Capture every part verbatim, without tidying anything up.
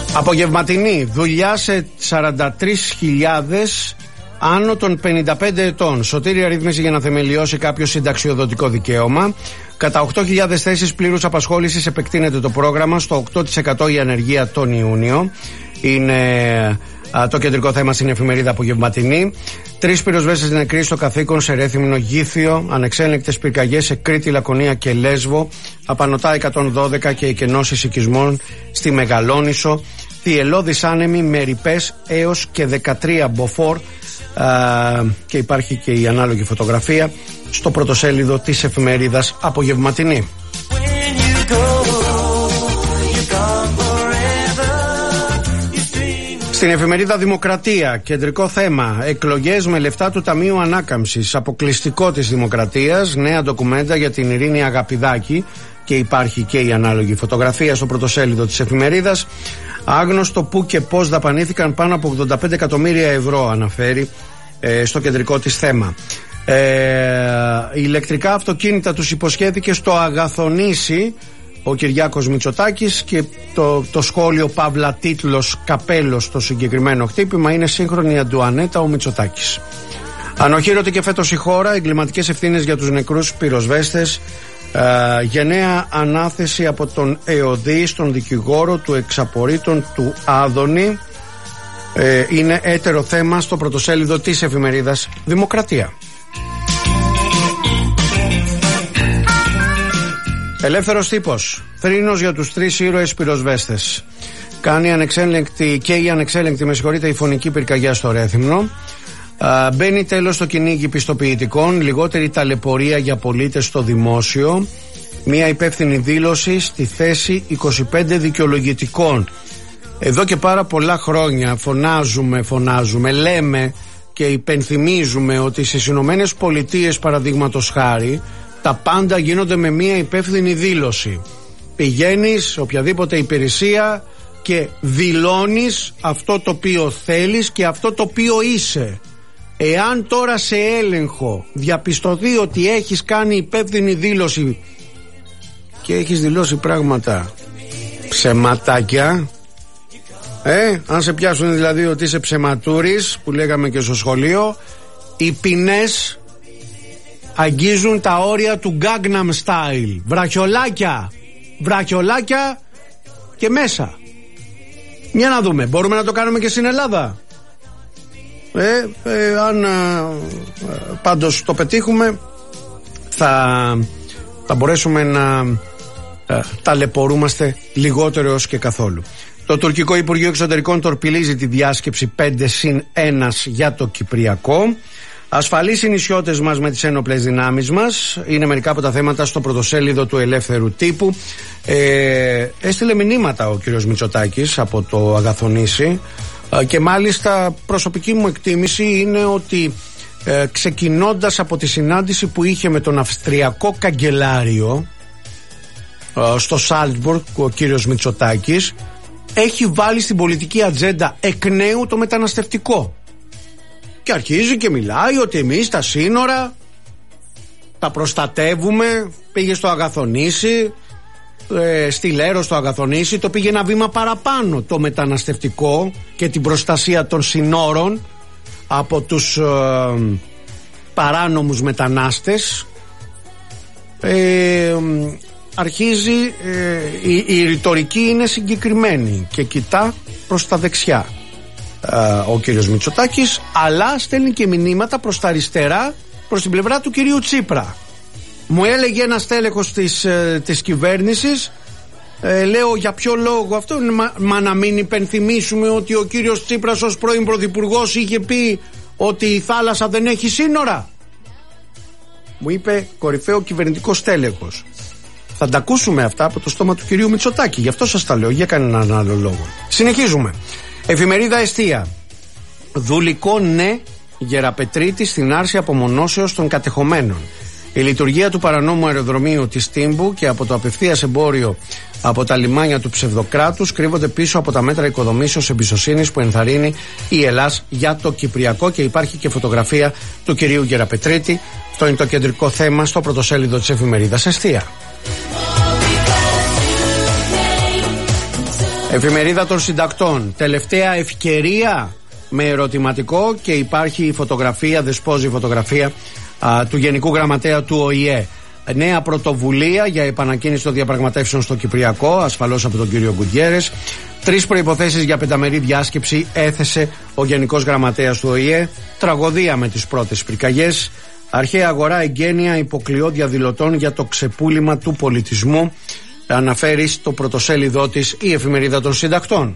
Απογευματινή δουλειά σε σαράντα τρεις χιλιάδες άνω των πενήντα πέντε ετών. Σωτήρια ρύθμιση για να θεμελιώσει κάποιο συνταξιοδοτικό δικαίωμα. Κατά οκτώ χιλιάδες θέσεις πλήρους απασχόλησης επεκτείνεται το πρόγραμμα. Στο οκτώ τοις εκατό η ανεργία τον Ιούνιο. Είναι α, το κεντρικό θέμα στην εφημερίδα Απογευματινή. Τρεις πυροσβέστες νεκροί στο καθήκον σε Ρέθυμνο Γήθιο. Ανεξέλεγκτες πυρκαγιές σε Κρήτη, Λακωνία και Λέσβο. Απανωτά εκατόν δώδεκα και εκενώσεις οικισμών στη Μεγαλόνισσο. Θυελλώδεις άνεμοι με ρηπές έως και δεκατρία μποφόρ. Uh, και υπάρχει και η ανάλογη φωτογραφία στο πρωτοσέλιδο της εφημερίδας Απογευματινή. Στην εφημερίδα Δημοκρατία, κεντρικό θέμα, εκλογές με λεφτά του Ταμείου Ανάκαμψης, αποκλειστικό της Δημοκρατίας, νέα ντοκουμέντα για την Ειρήνη Αγαπηδάκη, και υπάρχει και η ανάλογη φωτογραφία στο πρωτοσέλιδο της εφημερίδας. Άγνωστο πού και πώς δαπανήθηκαν πάνω από ογδόντα πέντε εκατομμύρια ευρώ, αναφέρει ε, στο κεντρικό της θέμα. Ε, ηλεκτρικά αυτοκίνητα τους υποσχέθηκε στο Αγαθονήσι ο Κυριάκος Μητσοτάκης, και το, το σχόλιο παύλα τίτλος καπέλος στο συγκεκριμένο χτύπημα είναι σύγχρονη Αντουανέτα ο Μητσοτάκης. Ανοχήρωτη και φέτος η χώρα, εγκληματικές ευθύνες για τους νεκρούς πυροσβέστες. Uh, γενναία ανάθεση από τον ΕΟΔΗ στον δικηγόρο του εξαπορρίτων του Άδωνη. uh, Είναι έτερο θέμα στο πρωτοσέλιδο της εφημερίδας Δημοκρατία. Ελεύθερος τύπος. Θρήνος για τους τρεις ήρωες πυροσβέστες. Κάνει ανεξέλεγκτη και η ανεξέλεγκτη, με συγχωρείτε, η φωνική πυρκαγιά στο Ρέθυμνο. Uh, μπαίνει τέλος στο κυνήγι πιστοποιητικών, λιγότερη ταλαιπωρία για πολίτες στο δημόσιο. Μια υπεύθυνη δήλωση στη θέση είκοσι πέντε δικαιολογητικών. Εδώ και πάρα πολλά χρόνια φωνάζουμε, φωνάζουμε, λέμε και υπενθυμίζουμε ότι στις Ηνωμένες Πολιτείες, παραδείγματος χάρη, τα πάντα γίνονται με μια υπεύθυνη δήλωση. Πηγαίνεις σε οποιαδήποτε υπηρεσία και δηλώνεις αυτό το οποίο θέλεις και αυτό το οποίο είσαι. Εάν τώρα σε έλεγχο διαπιστωθεί ότι έχεις κάνει υπεύθυνη δήλωση και έχεις δηλώσει πράγματα ψεματάκια, ε, αν σε πιάσουν δηλαδή ότι είσαι ψεματούρης, που λέγαμε και στο σχολείο, οι ποινές αγγίζουν τα όρια του Gangnam Style. Βραχιολάκια, βραχιολάκια και μέσα. Για να δούμε, μπορούμε να το κάνουμε και στην Ελλάδα? Ε, ε, αν ε, πάντως το πετύχουμε, θα, θα μπορέσουμε να ε, ταλαιπωρούμαστε λιγότερο ως και καθόλου. Το τουρκικό Υπουργείο Εξωτερικών τορπιλίζει τη διάσκεψη πέντε συν ένα για το Κυπριακό. Ασφαλείς οι νησιώτες μας με τις ένοπλες δυνάμεις μας, είναι μερικά από τα θέματα στο πρωτοσέλιδο του Ελεύθερου Τύπου. ε, Έστειλε μηνύματα ο κύριος Μητσοτάκης από το Αγαθονήσι. Και μάλιστα προσωπική μου εκτίμηση είναι ότι ε, ξεκινώντας από τη συνάντηση που είχε με τον Αυστριακό Καγκελάριο ε, στο Σάλτσμπουργκ, ο κύριος Μητσοτάκης έχει βάλει στην πολιτική ατζέντα εκ νέου το μεταναστευτικό και αρχίζει και μιλάει ότι εμείς τα σύνορα τα προστατεύουμε. Πήγε στο Αγαθονήσι, Ε, στη Λέρο, στο Αγαθονήσι, το πήγε ένα βήμα παραπάνω το μεταναστευτικό και την προστασία των συνόρων από τους ε, παράνομους μετανάστες. ε, αρχίζει ε, η, η ρητορική είναι συγκεκριμένη και κοιτά προς τα δεξιά ε, ο κύριος Μητσοτάκης, αλλά στέλνει και μηνύματα προς τα αριστερά, προς την πλευρά του κυρίου Τσίπρα. Μου έλεγε ένας τέλεχος της, ε, της κυβέρνησης, ε, λέω για ποιο λόγο αυτό, μα, μα να μην υπενθυμίσουμε ότι ο κύριος Τσίπρας ως πρώην πρωθυπουργός είχε πει ότι η θάλασσα δεν έχει σύνορα. Μου είπε κορυφαίο κυβερνητικό τέλεχος. Θα τα ακούσουμε αυτά από το στόμα του κυρίου Μητσοτάκη, γι' αυτό σας τα λέω, για κανέναν άλλο λόγο. Συνεχίζουμε. Εφημερίδα Εστία. Δουλικό ναι, Γεραπετρίτη στην άρση απομονώσεως των κατεχομένων. Η λειτουργία του παρανόμου αεροδρομίου της Τύμπου και από το απευθείας εμπόριο από τα λιμάνια του ψευδοκράτους κρύβονται πίσω από τα μέτρα οικοδομήσεως εμπιστοσύνης που ενθαρρύνει η Ελλάς για το Κυπριακό, και υπάρχει και φωτογραφία του κυρίου Γεραπετρίτη. Αυτό είναι το κεντρικό θέμα στο πρωτοσέλιδο της εφημερίδας Εστία. Εφημερίδα των Συντακτών. Τελευταία ευκαιρία με ερωτηματικό και υπάρχει η φωτογραφία, δεσπόζει η φωτογραφία α, του Γενικού Γραμματέα του Ο Η Ε. Νέα πρωτοβουλία για επανακίνηση των διαπραγματεύσεων στο Κυπριακό, ασφαλώς από τον κύριο Γκουτιέρες. Τρεις προϋποθέσεις για πενταμερή διάσκεψη έθεσε ο Γενικός Γραμματέας του Ο Η Ε. Τραγωδία με τις πρώτες πυρκαγιές. Αρχαία αγορά εγγένεια υποκλειό διαδηλωτών για το ξεπούλημα του πολιτισμού. Αναφέρει στο πρωτοσέλιδό της η Εφημερίδα των Συντακτών.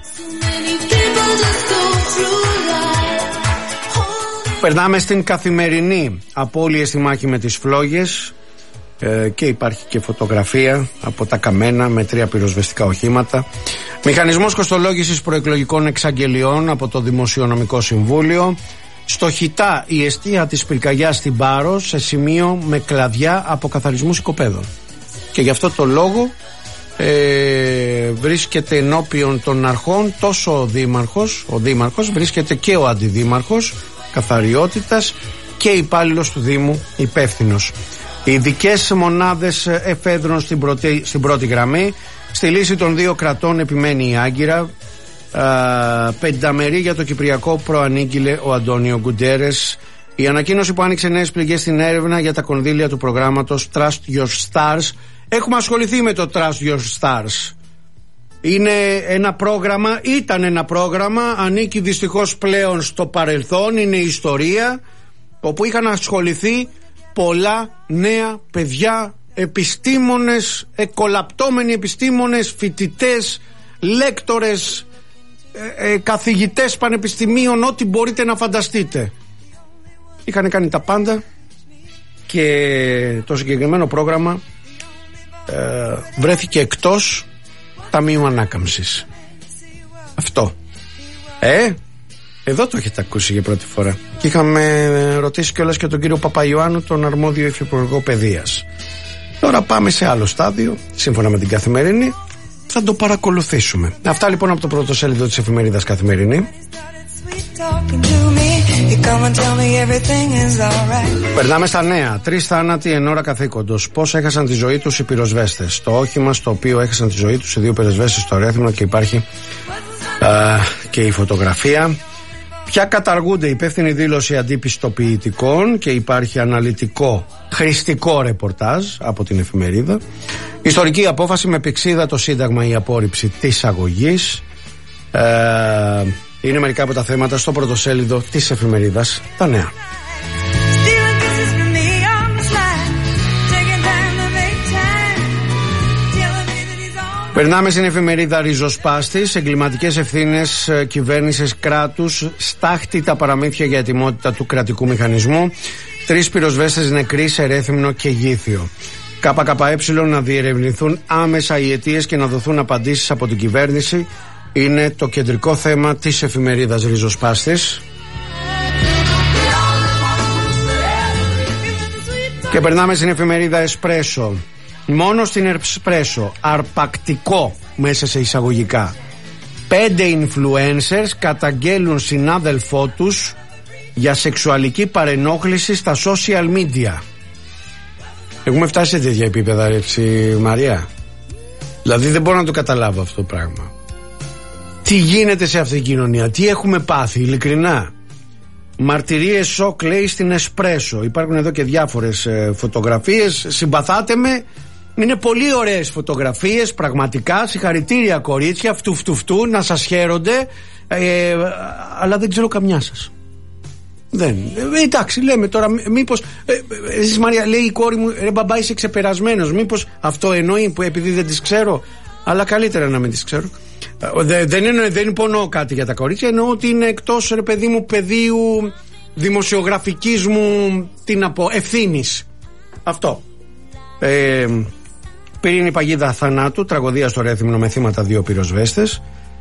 Περνάμε στην Καθημερινή. Απώλειες στη μάχη με τις φλόγες ε, και υπάρχει και φωτογραφία από τα καμένα με τρία πυροσβεστικά οχήματα. Μηχανισμός κοστολόγησης προεκλογικών εξαγγελιών από το Δημοσιονομικό Συμβούλιο. Στο Χιτά η εστία της πυρκαγιάς στην Πάρο σε σημείο με κλαδιά αποκαθαρισμούς οικοπαίδων. Και γι' αυτό το λόγο ε, βρίσκεται ενώπιον των αρχών τόσο ο Δήμαρχος, ο Δήμαρχος βρίσκεται και ο Αντιδήμαρχος καθαριότητας και υπάλληλος του Δήμου υπεύθυνος. Οι ειδικές μονάδες εφέδρων στην πρώτη, στην πρώτη γραμμή. Στη λύση των δύο κρατών επιμένει η Άγκυρα. Α, πενταμερή για το Κυπριακό προανήγγειλε ο Αντώνιο Γκουτιέρες. Η ανακοίνωση που άνοιξε νέες πληγές στην έρευνα για τα κονδύλια του προγράμματος Trust Your Stars. Έχουμε ασχοληθεί με το Trust Your Stars. Είναι ένα πρόγραμμα, ήταν ένα πρόγραμμα, ανήκει δυστυχώς πλέον στο παρελθόν, είναι ιστορία, όπου είχαν ασχοληθεί πολλά νέα παιδιά, επιστήμονες, εκολαπτώμενοι επιστήμονες, φοιτητές, λέκτορες, ε, ε, καθηγητές πανεπιστημίων, ό,τι μπορείτε να φανταστείτε. Είχαν κάνει τα πάντα και το συγκεκριμένο πρόγραμμα ε, βρέθηκε εκτός Ταμείου Ανάκαμψης. Αυτό. Ε, εδώ το έχετε ακούσει για πρώτη φορά. Και είχαμε ρωτήσει κιόλας και τον κύριο Παπαϊωάννου, τον αρμόδιο υφυπουργό παιδείας. Τώρα πάμε σε άλλο στάδιο, σύμφωνα με την Καθημερινή, θα το παρακολουθήσουμε. Αυτά λοιπόν από το πρωτοσέλιδο της εφημερίδας Καθημερινή. Περνάμε στα νέα. Τρεις θάνατοι εν ώρα καθήκοντος. Πώς έχασαν τη ζωή τους οι πυροσβέστες. Το όχημα στο οποίο έχασαν τη ζωή τους οι δύο πυροσβέστες στο Ρέθυμνο και υπάρχει α, και η φωτογραφία. Ποια καταργούνται, υπεύθυνη δήλωση αντιπιστοποιητικών και υπάρχει αναλυτικό χρηστικό ρεπορτάζ από την εφημερίδα. Ιστορική απόφαση με πηξίδα το Σύνταγμα η απόρριψη της αγωγής. Ε, είναι μερικά από τα θέματα στο πρωτοσέλιδο της εφημερίδας Τα Νέα. Περνάμε στην εφημερίδα Ριζοσπάστης. Εγκληματικές ευθύνες κυβέρνησης κράτους. Στάχτη τα παραμύθια για ετοιμότητα του κρατικού μηχανισμού. Τρεις πυροσβέστες νεκροί σε Ρέθυμνο και Γήθιο. ΚΚΕ να διερευνηθούν άμεσα οι αιτίες και να δοθούν απαντήσεις από την κυβέρνηση. Είναι το κεντρικό θέμα της εφημερίδας Ριζοσπάστης. Και περνάμε στην εφημερίδα Εσπρέσο. Μόνο στην Εσπρέσο, αρπακτικό μέσα σε εισαγωγικά. Πέντε influencers καταγγέλουν συνάδελφό τους για σεξουαλική παρενόχληση στα social media. Έχουμε φτάσει σε τέτοια επίπεδα, έτσι, Μαρία. Δηλαδή δεν μπορώ να το καταλάβω αυτό το πράγμα. Τι γίνεται σε αυτήν την κοινωνία, τι έχουμε πάθει, ειλικρινά. Μαρτυρίες σοκ, λέει, στην Εσπρέσο. Υπάρχουν εδώ και διάφορες ε, φωτογραφίες. Συμπαθάτε με. Είναι πολύ ωραίες φωτογραφίες, πραγματικά. Συγχαρητήρια, κορίτσια, φτου φτου φτου, να σας χαίρονται. Ε, αλλά δεν ξέρω καμιά σας. Δεν. Ε, εντάξει, λέμε τώρα, μήπως. Ε, εσείς, Μαρία, λέει η κόρη μου, ρε μπαμπά, είσαι ξεπερασμένος. Μήπως αυτό εννοεί που επειδή δεν τις ξέρω. Αλλά καλύτερα να μην τις ξέρω. Ε, δεν, εννοώ, δεν υπονοώ κάτι για τα κορίτσια. Εννοώ ότι είναι εκτός, ρε παιδί μου, πεδίου δημοσιογραφικής μου, τι να πω, ευθύνης. Αυτό. Ε, πυρήνη παγίδα θανάτου, τραγωδία στο Ρέθυμνο με θύματα δύο πυροσβέστες.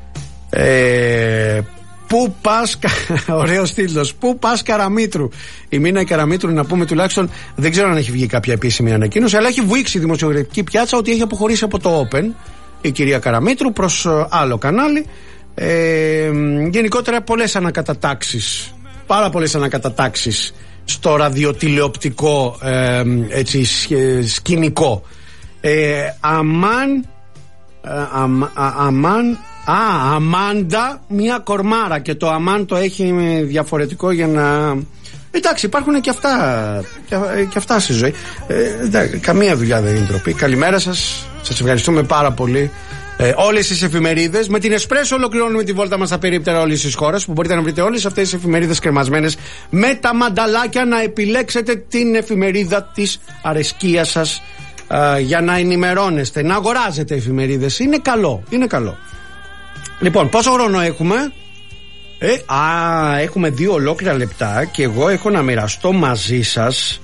Ε, πού πας, ωραίος τίτλος, πού πας Καραμήτρου. Η Μίνα Καραμήτρου, να πούμε τουλάχιστον, δεν ξέρω αν έχει βγει κάποια επίσημη ανακοίνωση, αλλά έχει βουήξει η δημοσιογραφική πιάτσα ότι έχει αποχωρήσει από το Open η κυρία Καραμήτρου προς άλλο κανάλι. Ε, γενικότερα πολλές ανακατατάξεις, πάρα πολλές ανακατατάξεις στο ραδιοτηλεοπτικό ε, έτσι, σκηνικό. Ε, αμάν Αμάν. Α, Αμάντα, μια κορμάρα. Και το αμάν το έχει διαφορετικό για να. Εντάξει, υπάρχουν και αυτά, και αυτά στη ζωή. Ε, καμία δουλειά δεν είναι ντροπή. Καλημέρα σας. Σας ευχαριστούμε πάρα πολύ. Ε, όλες τις εφημερίδες. Με την Εσπρέσο ολοκληρώνουμε τη βόλτα μας στα περίπτερα όλης της χώρας, που μπορείτε να βρείτε όλες αυτές τις εφημερίδες κρεμασμένες με τα μανταλάκια, να επιλέξετε την εφημερίδα της αρεσκίας σας ε, για να ενημερώνεστε, να αγοράζετε εφημερίδες. Είναι καλό, είναι καλό. Λοιπόν, πόσο χρόνο έχουμε? Ε, α, έχουμε δύο ολόκληρα λεπτά και εγώ έχω να μοιραστώ μαζί σας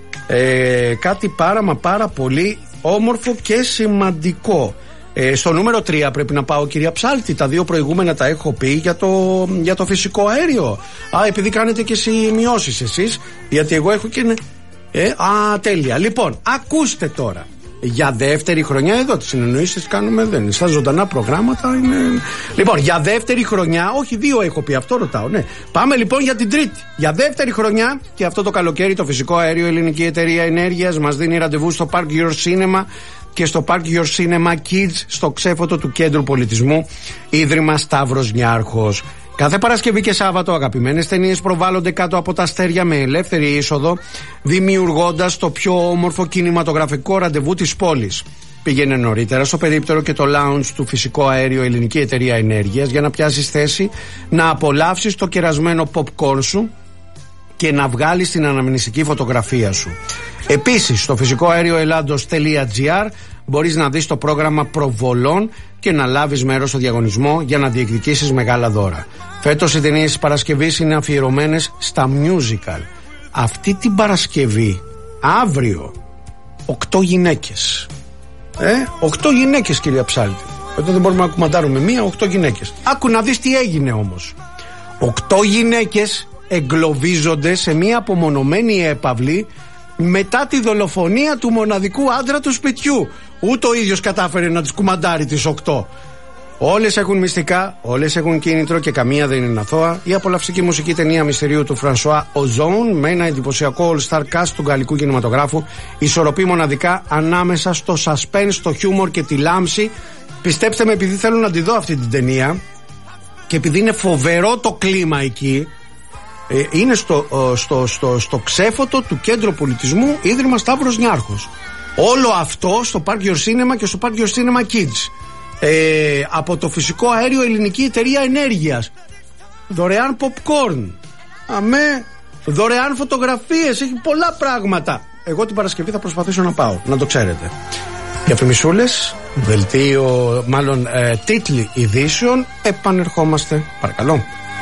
ε, κάτι πάρα μα πάρα πολύ όμορφο και σημαντικό. Ε, στο νούμερο τρία πρέπει να πάω, κυρία Ψάλτη. Τα δύο προηγούμενα τα έχω πει για το, για το φυσικό αέριο. Α, επειδή κάνετε και σημειώσεις εσείς, γιατί εγώ έχω και... Ε, α, τέλεια. Λοιπόν, ακούστε τώρα. Για δεύτερη χρονιά, εδώ τις συνεννοήσεις κάνουμε, δεν είναι στα ζωντανά προγράμματα, είναι... Λοιπόν, για δεύτερη χρονιά, όχι δύο έχω πει, αυτό ρωτάω, ναι. Πάμε λοιπόν για την τρίτη. Για δεύτερη χρονιά και αυτό το καλοκαίρι το φυσικό αέριο Ελληνική Εταιρεία Ενέργειας μας δίνει ραντεβού στο Park Your Cinema και στο Park Your Cinema Kids στο ξέφωτο του Κέντρου Πολιτισμού, Ίδρυμα Σταύρος Νιάρχος. Κάθε Παρασκευή και Σάββατο αγαπημένες ταινίες προβάλλονται κάτω από τα αστέρια με ελεύθερη είσοδο, δημιουργώντας το πιο όμορφο κινηματογραφικό ραντεβού της πόλης. Πήγαινε νωρίτερα στο περίπτερο και το lounge του Φυσικό Αέριο Ελληνική Εταιρεία Ενέργειας για να πιάσεις θέση, να απολαύσεις το κερασμένο popcorn σου και να βγάλεις την αναμνηστική φωτογραφία σου. Επίσης, στο φυσικό αέριο ελλάδος τελεία τζι άρ μπορείς να δεις το πρόγραμμα προβολών και να λάβεις μέρος στο διαγωνισμό για να διεκδικήσεις μεγάλα δώρα. Φέτος οι ταινίες της Παρασκευής είναι αφιερωμένες στα musical. Αυτή την Παρασκευή, αύριο, οκτώ γυναίκες. Ε, οκτώ γυναίκες, κυρία Ψάλτη. Εδώ δεν μπορούμε να κουμαντάρουμε μία, οκτώ γυναίκες. Άκου να δεις τι έγινε όμως. Οκτώ γυναίκες εγκλωβίζονται σε μία απομονωμένη έπαυλη μετά τη δολοφονία του μοναδικού άντρα του σπιτιού. Ούτε ο ίδιος κατάφερε να τις κουμαντάρει τις οκτώ. Όλες έχουν μυστικά, όλες έχουν κίνητρο και καμία δεν είναι αθώα. Η απολαυστική μουσική ταινία μυστηρίου του Φρανσουά Οζόν με ένα εντυπωσιακό all-star cast του γαλλικού κινηματογράφου ισορροπεί μοναδικά ανάμεσα στο suspense, το χιούμορ και τη λάμψη. Πιστέψτε με, επειδή θέλω να τη δω αυτή την ταινία και επειδή είναι φοβερό το κλίμα εκεί, ε, είναι στο, στο, στο, στο ξέφωτο του Κέντρου Πολιτισμού, Ίδρυμα Σταύρος Νιάρχος. Όλο αυτό στο Park Your Cinema και στο Park Your Cinema Kids. Ε, από το Φυσικό Αέριο Ελληνική Εταιρεία Ενέργειας. Δωρεάν popcorn. Αμέ. Δωρεάν φωτογραφίες. Έχει πολλά πράγματα. Εγώ την Παρασκευή θα προσπαθήσω να πάω, να το ξέρετε. Διαφημισούλες, δελτίο, μάλλον ε, τίτλοι ειδήσεων. Επανερχόμαστε, παρακαλώ.